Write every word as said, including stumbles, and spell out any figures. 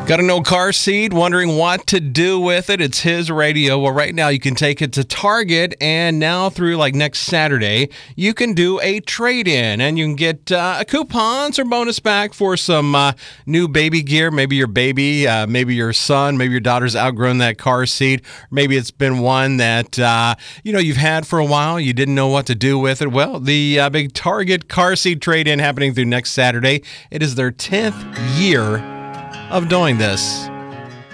Got an old car seat, wondering what to do with it? It's his radio. Well, right now you can take it to Target, and now through like next Saturday, you can do a trade-in, and you can get uh, coupons or bonus back for some uh, new baby gear. Maybe your baby, uh, maybe your son, maybe your daughter's outgrown that car seat. Maybe it's been one that uh, you know you've had for a while. You didn't know what to do with it. Well, the uh, big Target car seat trade-in happening through next Saturday. It is their tenth year of doing this.